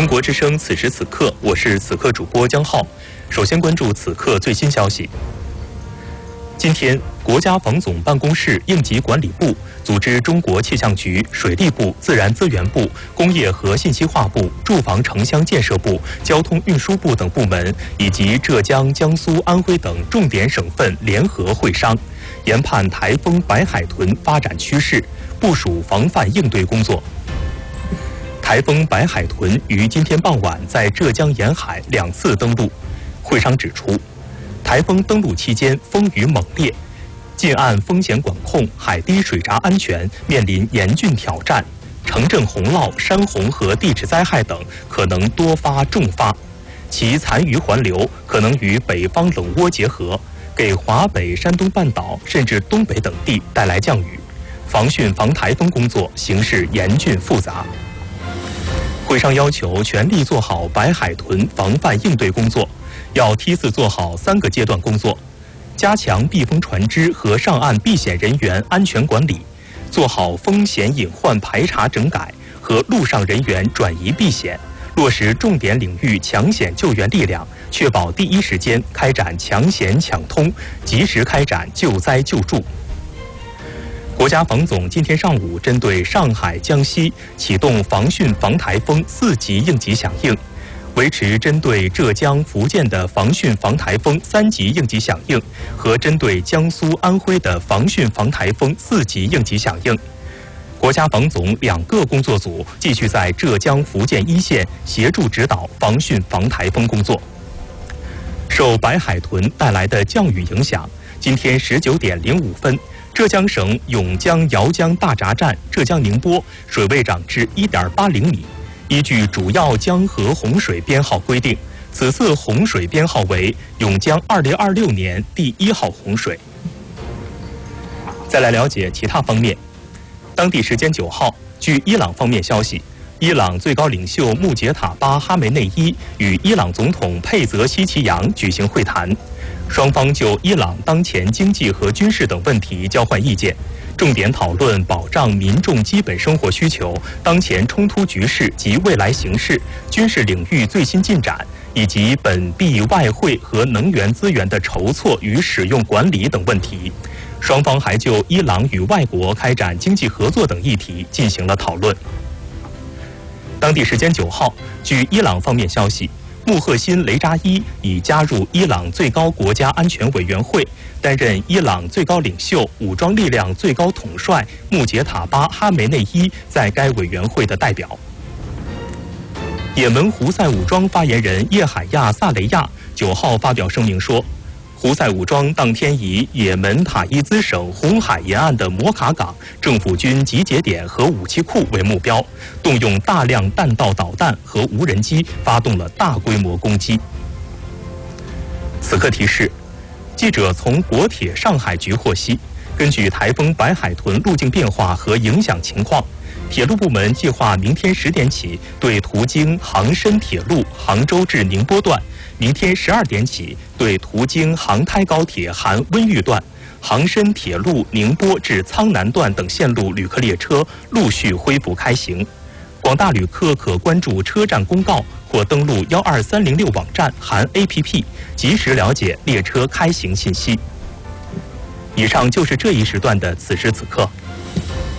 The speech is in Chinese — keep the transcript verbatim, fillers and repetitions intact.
中国之声此时此刻，我是此刻主播江浩。首先关注此刻最新消息。今天，国家防总办公室应急管理部组织中国气象局、水利部、自然资源部、工业和信息化部、住房城乡建设部、交通运输部等部门，以及浙江、江苏、安徽等重点省份联合会商，研判台风白海豚发展趋势，部署防范应对工作。台风白海豚于今天傍晚在浙江沿海两次登陆。会商指出，台风登陆期间风雨猛烈，近岸风险管控、海堤水闸安全面临严峻挑战，城镇洪涝、山洪和地质灾害等可能多发重发，其残余环流可能与北方冷涡结合，给华北、山东半岛甚至东北等地带来降雨，防汛防台风工作形势严峻复杂。会商要求全力做好白海豚防范应对工作，要梯次做好三个阶段工作：加强避风船只和上岸避险人员安全管理，做好风险隐患排查整改和陆上人员转移避险，落实重点领域抢险救援力量，确保第一时间开展抢险抢通，及时开展救灾救助。国家防总今天上午针对上海、江西启动防汛防台风四级应急响应，维持针对浙江、福建的防汛防台风三级应急响应和针对江苏、安徽的防汛防台风四级应急响应。国家防总两个工作组继续在浙江、福建一线协助指导防汛防台风工作。受白海豚带来的降雨影响，今天十九点零五分。浙江省甬江姚江大闸站浙江宁波水位涨至 一点八零米，依据主要江河洪水编号规定，此次洪水编号为甬江二零二六年第一号洪水。再来了解其他方面。当地时间九号，据伊朗方面消息，伊朗最高领袖穆杰塔巴·哈梅内伊与伊朗总统佩泽希奇扬举行会谈。双方就伊朗当前经济和军事等问题交换意见，重点讨论保障民众基本生活需求、当前冲突局势及未来形势、军事领域最新进展，以及本币外汇和能源资源的筹措与使用管理等问题。双方还就伊朗与外国开展经济合作等议题进行了讨论。当地时间九号，据伊朗方面消息，穆赫辛·雷扎伊已加入伊朗最高国家安全委员会，担任伊朗最高领袖、武装力量最高统帅穆杰塔巴·哈梅内伊在该委员会的代表。也门胡塞武装发言人叶海亚·萨雷亚九号发表声明说，胡塞武装当天以也门塔伊兹省红海沿岸的摩卡港政府军集结点和武器库为目标，动用大量弹道导弹和无人机发动了大规模攻击。此刻提示，记者从国铁上海局获悉，根据台风白海豚路径变化和影响情况，铁路部门计划明天十点起对途经杭深铁路杭州至宁波段，明天十二点起对途经杭台高铁含温榆段、杭深铁路宁波至苍南段等线路旅客列车陆续恢复开行。广大旅客可关注车站公告或登录一二三零六网站含 A P P， 及时了解列车开行信息。以上就是这一时段的此时此刻。